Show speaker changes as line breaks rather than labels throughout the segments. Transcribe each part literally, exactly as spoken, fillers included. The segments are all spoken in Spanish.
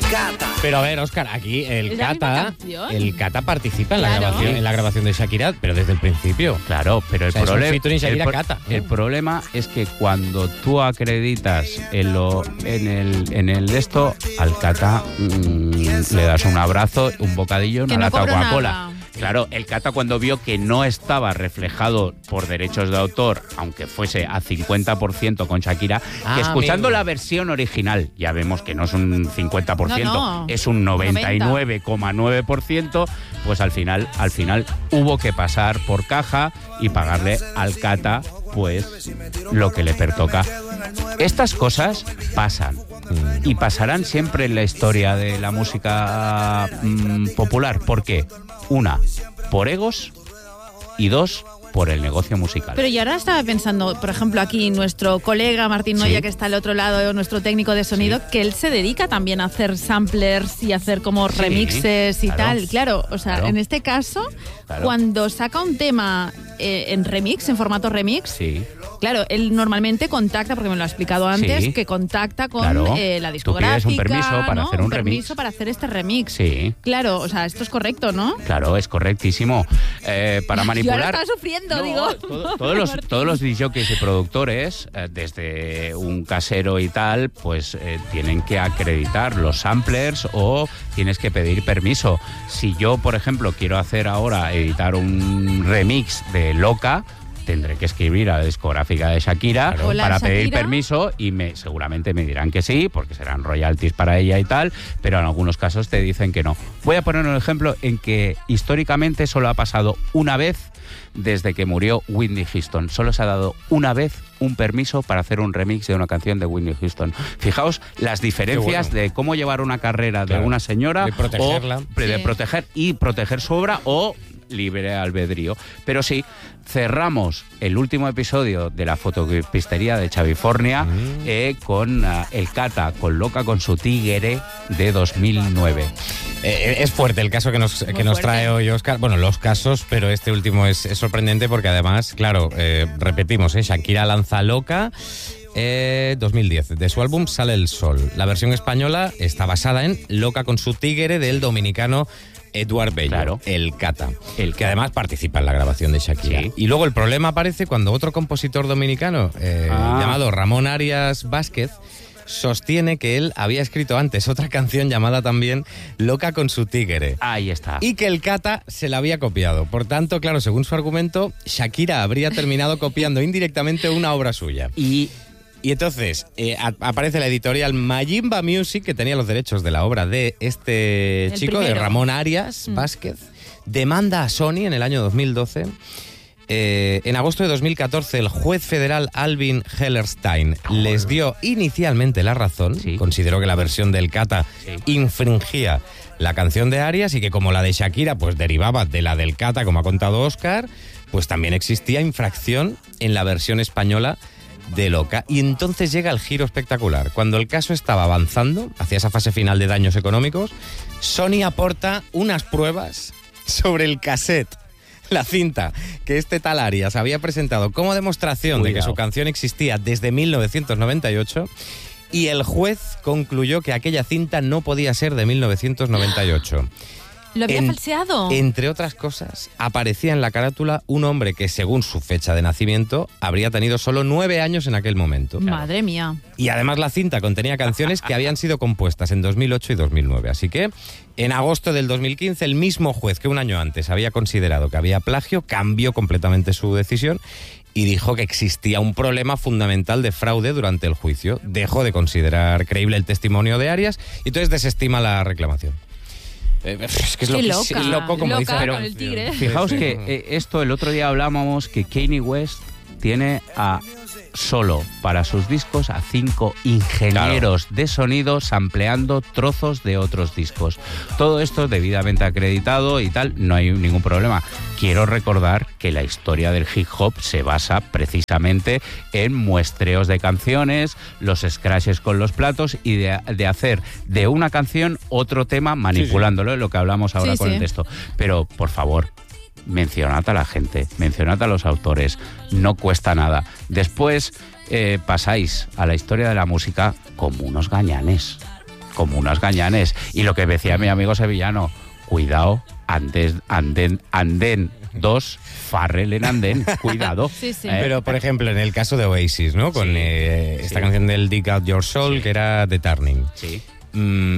Cata.
Pero a ver, Óscar, aquí el Cata, el Cata participa en,
claro.
la grabación, en la grabación de Shakira, pero desde el principio.
Claro, pero el,
o sea,
problema,
es un featuring Shakira
el,
Cata.
el problema es que cuando tú acreditas en, lo, en, el, en el esto, al Cata mmm, le das un abrazo, un bocadillo, una
no
lata de Coca-Cola.
Nada.
Claro, el Cata cuando vio que no estaba reflejado por derechos de autor, aunque fuese a cincuenta por ciento con Shakira,
Ah,
que escuchando
amigo.
la versión original, ya vemos que no es un cincuenta por ciento,
No, no.
es un noventa y nueve coma nueve por ciento, pues al final, al final hubo que pasar por caja y pagarle al Cata pues lo que le pertoca. Estas cosas pasan. Y pasarán siempre en la historia de la música mmm, popular. ¿Por qué? Una, por egos, y dos, por el negocio musical.
Pero yo ahora estaba pensando, por ejemplo, aquí nuestro colega Martín Noya,
Sí.
que está al otro lado, nuestro técnico de sonido,
Sí.
que él se dedica también a hacer samplers y hacer como
Sí,
remixes y
claro,
tal. Claro, o sea,
claro.
en este caso,
Claro.
cuando saca un tema eh, en remix, en formato remix,
Sí.
claro, él normalmente contacta, porque me lo ha explicado antes,
Sí.
que contacta con
Claro.
eh, la
Tú
discográfica.
pides un permiso para
¿no?
hacer un remix.
permiso para hacer este remix.
Sí.
Claro, o sea, esto es correcto, ¿no?
Claro, es correctísimo. Eh, para
Yo
manipular...
ahora estaba sufriendo,
No,
digo.
todo- todos los todos los disjockeys y productores, eh, desde un casero y tal, pues eh, tienen que acreditar los samplers o tienes que pedir permiso. Si yo, por ejemplo, quiero hacer ahora, editar un remix de Loca, tendré que escribir a la discográfica de Shakira
Claro. Hola,
para pedir
Shakira.
permiso y me seguramente me dirán que sí, porque serán royalties para ella y tal, pero en algunos casos te dicen que no. Voy a poner un ejemplo en que históricamente solo ha pasado una vez desde que murió Whitney Houston. Solo se ha dado una vez un permiso para hacer un remix de una canción de Whitney Houston. Fijaos las diferencias
bueno.
de cómo llevar una carrera
Claro.
de una señora
De protegerla.
o de
Sí.
proteger y proteger su obra o libre albedrío. Pero sí, cerramos el último episodio de la fotopistería de Chavifornia
Mm.
eh, con uh, el Cata, con Loca con su tigre de dos mil nueve.
Eh, es fuerte el caso que nos, que nos
fuerte.
trae hoy Óscar. Bueno, los casos, pero este último es, es sorprendente porque además, claro, eh, repetimos, ¿eh? Shakira lanza Loca eh, dos mil diez. De su álbum Sale el Sol. La versión española está basada en Loca con su tigre del dominicano Eduard Bello,
Claro.
el Cata,
El
que además participa en la grabación de Shakira.
Sí.
Y luego el problema aparece cuando otro compositor dominicano eh,
Ah.
llamado Ramón Arias Vázquez sostiene que él había escrito antes otra canción llamada también Loca con su tigre.
Ahí está.
Y que el Cata se la había copiado. Por tanto, claro, según su argumento, Shakira habría terminado copiando indirectamente una obra suya.
Y
Y entonces eh, a- aparece la editorial Mayimba Music, que tenía los derechos de la obra de este
El
chico, de
primero.
Ramón Arias
Mm.
Vázquez, demanda a Sony en el año dos mil doce. Eh, en agosto de dos mil catorce, el juez federal Alvin Hellerstein les dio inicialmente la razón.
Sí.
Consideró que la versión del Cata
Sí.
infringía la canción de Arias y que como la de Shakira pues derivaba de la del Cata, como ha contado Óscar, pues también existía infracción en la versión española de Loca. Y entonces llega el giro espectacular. Cuando el caso estaba avanzando hacia esa fase final de daños económicos, Sony aporta unas pruebas sobre el cassette, la cinta que este tal Arias había presentado como demostración de que
Cuidado.
su canción existía desde mil novecientos noventa y ocho, y el juez concluyó que aquella cinta no podía ser de mil novecientos noventa y ocho.
¿Lo había
En-
falseado?
Entre otras cosas, aparecía en la carátula un hombre que, según su fecha de nacimiento, habría tenido solo nueve años en aquel momento.
Madre mía.
Y además la cinta contenía canciones que habían sido compuestas en dos mil ocho y dos mil nueve. Así que, en agosto del dos mil quince, el mismo juez que un año antes había considerado que había plagio cambió completamente su decisión y dijo que existía un problema fundamental de fraude durante el juicio. Dejó de considerar creíble el testimonio de Arias y entonces desestima la reclamación. Eh, es que es,
Qué
loquísimo,
loca,
es loco, como
loca
dice la
con el
canción.
tigre.
fijaos
Sí, sí.
que eh, esto el otro día hablábamos que Kanye West tiene a solo para sus discos a cinco ingenieros de sonido sampleando trozos de otros discos. Todo esto debidamente acreditado y tal, no hay ningún problema. Quiero recordar que la historia del hip hop se basa precisamente en muestreos de canciones, los scratches con los platos y de, de hacer de una canción otro tema manipulándolo, lo que hablamos ahora
Sí,
con
sí.
el texto. Pero, por favor, mencionad a la gente, mencionad a los autores, no cuesta nada. Después eh, pasáis a la historia de la música como unos gañanes, como unos gañanes. Y lo que decía mi amigo sevillano, cuidado, anden, anden, anden dos, Farrell en andén, cuidado.
Sí, sí.
Eh,
Pero, por ejemplo, en el caso de Oasis, ¿no? Con
Sí,
eh,
sí.
esta canción del Dig Out Your Soul,
Sí.
que era The Turning.
Sí,
Mm,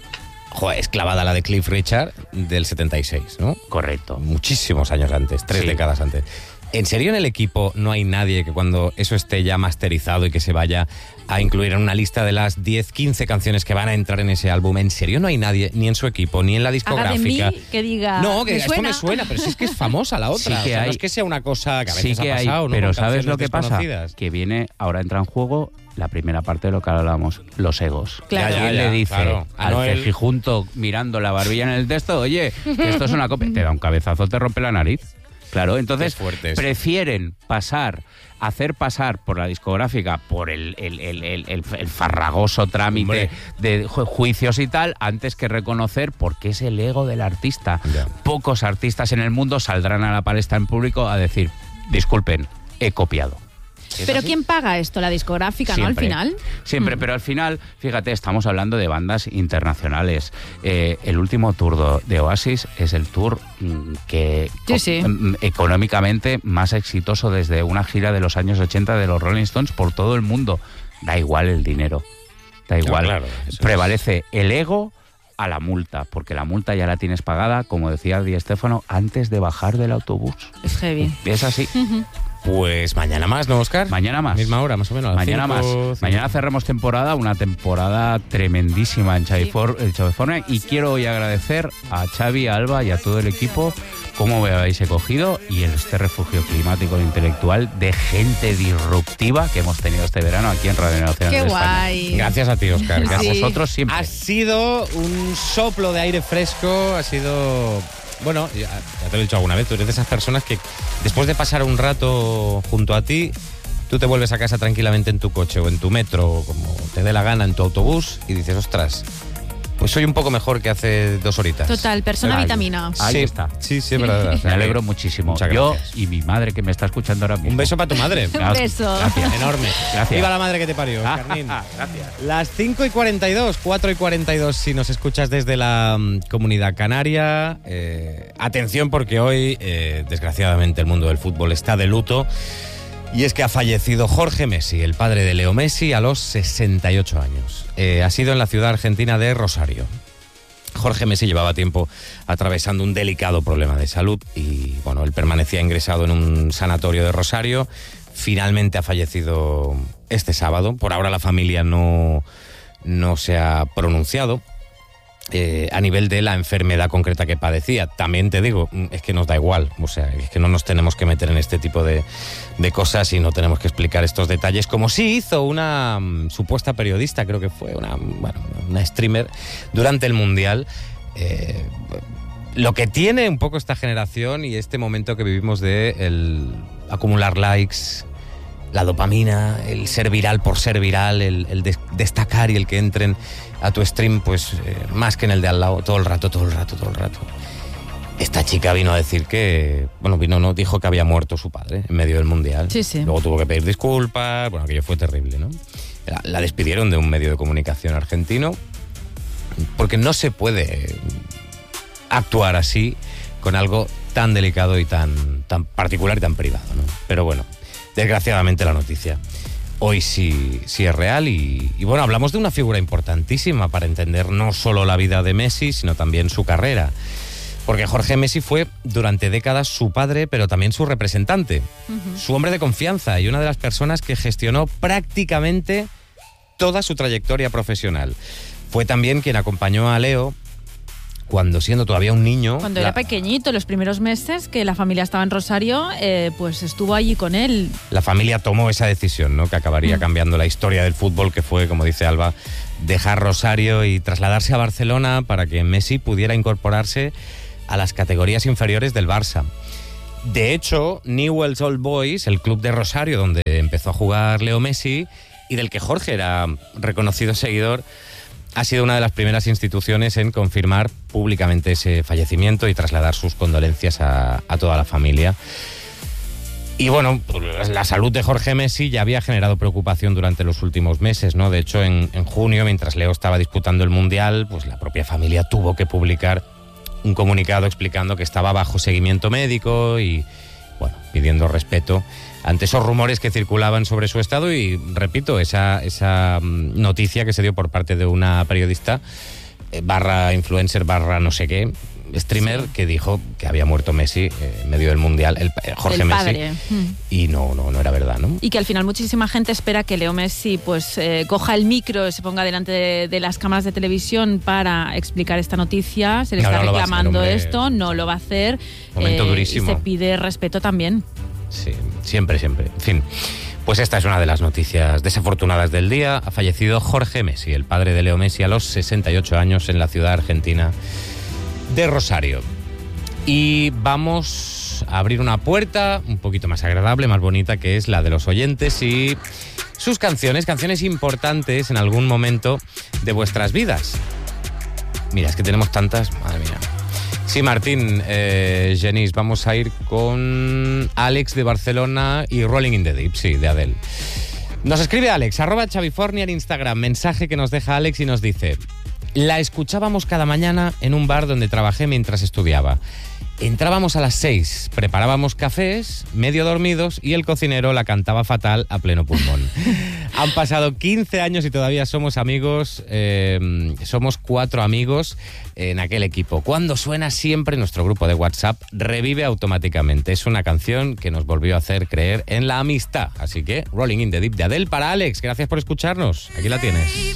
joder, es clavada la de Cliff Richard del setenta y seis, ¿no?
correcto.
Muchísimos años antes, tres
Sí.
décadas antes. ¿En serio en el equipo no hay nadie que cuando eso esté ya masterizado y que se vaya a incluir en una lista de las diez, quince canciones que van a entrar en ese álbum, en serio no hay nadie, ni en su equipo, ni en la
Haga de
discográfica?
mí que diga.
No, que
¿me
esto
suena?
me suena, pero sí es que es famosa la otra.
Sí que
O sea,
hay.
no es que sea una cosa que a
Sí
veces
que
ha
hay,
pasado, ¿no?
pero
Con
¿sabes lo
canciones
que pasa?
desconocidas.
Que viene, ahora entra en juego la primera parte de lo que hablábamos, los egos.
Claro.
Ya, ya,
¿Quién
ya,
le dice
claro. A
al
Noel.
cejijunto mirando la barbilla en el texto, oye, que esto es una copia? Te da un cabezazo, te rompe la nariz. Claro, entonces
Qué fuerte es.
prefieren pasar, hacer pasar por la discográfica por el, el, el, el, el- el farragoso trámite
Hombre.
de ju- juicios y tal, antes que reconocer porque es el ego del artista.
Ya.
Pocos artistas en el mundo saldrán a la palestra en público a decir, disculpen, he copiado. ¿Es
Pero
así?
¿quién paga esto? La discográfica, ¿no? Al
Siempre.
final.
Siempre,
Mm.
pero al final, fíjate, estamos hablando de bandas internacionales. Eh, el último tour de Oasis es el tour mm, que
Sí,
co-
sí.
mm, económicamente más exitoso desde una gira de los años ochenta de los Rolling Stones por todo el mundo. Da igual el dinero, da igual.
claro, eso
Prevalece el ego a la multa, porque la multa ya la tienes pagada, como decía Di Stéfano, antes de bajar del autobús.
Es heavy.
Es así.
Ujú.
Pues mañana más, ¿no, Oscar?
Mañana más.
Misma hora, más o menos. a las
Mañana
cinco,
más.
cinco.
Mañana cerramos temporada, una temporada tremendísima en Xavi
Sí.
For- en Xavifornia, y quiero hoy agradecer a Xavi, a Alba y a todo el equipo cómo me habéis acogido y en este refugio climático e intelectual de gente disruptiva que hemos tenido este verano aquí en Radio Nacional
Qué
de España.
guay.
Gracias a ti, Oscar.
A
Gracias.
Sí.
vosotros siempre.
Ha sido un soplo de aire fresco, ha sido... Bueno, ya, ya te lo he dicho alguna vez, tú eres de esas personas que después de pasar un rato junto a ti, tú te vuelves a casa tranquilamente en tu coche o en tu metro, o como te dé la gana, en tu autobús, y dices, ostras, pues soy un poco mejor que hace dos horitas.
Total, persona
Ahí.
vitamina.
Ahí
sí,
está.
Sí, sí, es verdad.
Me alegro muchísimo.
Muchas
Yo
gracias.
y mi madre que me está escuchando ahora mismo.
Un beso para tu madre.
Un beso.
Gracias.
Enorme.
Gracias.
Viva la madre que te parió, Carnín.
Gracias.
Las cinco y cuarenta y dos, cuatro y cuarenta y dos si nos escuchas desde la mm, comunidad canaria. Eh, atención porque hoy, eh, desgraciadamente, el mundo del fútbol está de luto. Y es que ha fallecido Jorge Messi, el padre de Leo Messi, a los sesenta y ocho años. Eh, ha sido en la ciudad argentina de Rosario. Jorge Messi llevaba tiempo atravesando un delicado problema de salud y, bueno, él permanecía ingresado en un sanatorio de Rosario. Finalmente ha fallecido este sábado. Por ahora la familia no, no se ha pronunciado eh, a nivel de la enfermedad concreta que padecía. También te digo, es que nos da igual. O sea, es que no nos tenemos que meter en este tipo de, de cosas y no tenemos que explicar estos detalles, como sí hizo una mm, supuesta periodista, creo que fue una, bueno, una streamer, durante el Mundial. Eh, lo que tiene un poco esta generación y este momento que vivimos de el acumular likes, la dopamina, el ser viral por ser viral, el, el des- destacar y el que entren a tu stream, pues eh, más que en el de al lado, todo el rato, todo el rato, todo el rato. Esta chica vino a decir que, bueno, vino, no, dijo que había muerto su padre en medio del Mundial.
Sí, sí.
Luego tuvo que pedir disculpas, bueno, aquello fue terrible, ¿no? La, la despidieron de un medio de comunicación argentino porque no se puede actuar así con algo tan delicado y tan, tan particular y tan privado, ¿no? Pero bueno, desgraciadamente la noticia hoy sí, sí es real y, y bueno, hablamos de una figura importantísima para entender no solo la vida de Messi, sino también su carrera. Porque Jorge Messi fue durante décadas su padre, pero también su representante,
Ujú.
su hombre de confianza y una de las personas que gestionó prácticamente toda su trayectoria profesional. Fue también quien acompañó a Leo cuando, siendo todavía un niño...
Cuando
la-
era pequeñito, los primeros meses que la familia estaba en Rosario, eh, pues estuvo allí con él.
la familia tomó esa decisión, ¿no? Que acabaría
Mm.
cambiando la historia del fútbol, que fue, como dice Alba, dejar Rosario y trasladarse a Barcelona para que Messi pudiera incorporarse a las categorías inferiores del Barça. De hecho, Newell's Old Boys, el club de Rosario donde empezó a jugar Leo Messi y del que Jorge era reconocido seguidor, ha sido una de las primeras instituciones en confirmar públicamente ese fallecimiento y trasladar sus condolencias a, a toda la familia. Y bueno, la salud de Jorge Messi ya había generado preocupación durante los últimos meses, ¿no? De hecho, en, en junio, mientras Leo estaba disputando el Mundial, pues la propia familia tuvo que publicar un comunicado explicando que estaba bajo seguimiento médico y, bueno, pidiendo respeto ante esos rumores que circulaban sobre su estado y, repito, esa, esa noticia que se dio por parte de una periodista eh, barra influencer, barra no sé qué, streamer, sí, que dijo que había muerto Messi eh, en medio del Mundial, el, eh, Jorge
el
Messi,
padre.
y no, no, no era verdad, ¿no?
Y que al final muchísima gente espera que Leo Messi pues eh, coja el micro, se ponga delante de, de las cámaras de televisión para explicar esta noticia. Se le
No,
está
no
reclamando
hacer,
esto, no lo va a hacer.
Momento
eh,
durísimo.
Y se pide respeto también.
Sí, siempre, siempre. En fin, pues esta es una de las noticias desafortunadas del día. Ha fallecido Jorge Messi, el padre de Leo Messi, a los sesenta y ocho años en la ciudad argentina de Rosario. Y vamos a abrir una puerta un poquito más agradable, más bonita, que es la de los oyentes y sus canciones, canciones importantes en algún momento de vuestras vidas. Mira, es que tenemos tantas, madre mía. Sí, Martín, eh, Genís, vamos a ir con Alex de Barcelona y Rolling in the Deep, sí, de Adele. Nos escribe Alex, arroba Chavifornia en Instagram, mensaje que nos deja Alex y nos dice: la escuchábamos cada mañana en un bar donde trabajé mientras estudiaba. Entrábamos a las seis, preparábamos cafés, medio dormidos, y el cocinero la cantaba fatal a pleno pulmón. Han pasado quince años y todavía somos amigos, eh, somos cuatro amigos en aquel equipo. Cuando suena siempre nuestro grupo de WhatsApp revive automáticamente. Es una canción que nos volvió a hacer creer en la amistad. Así que Rolling in the Deep de Adele para Alex. Gracias por escucharnos. Aquí la tienes.